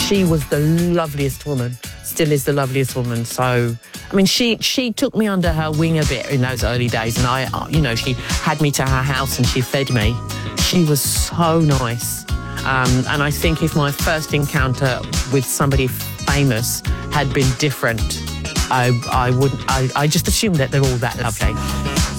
she was the loveliest woman, still is the loveliest woman. So, I mean, she took me under her wing a bit in those early days, and she had me to her house and she fed me. She was so nice. And I think if my first encounter with somebody famous had been different, I just assumed that they're all that lovely.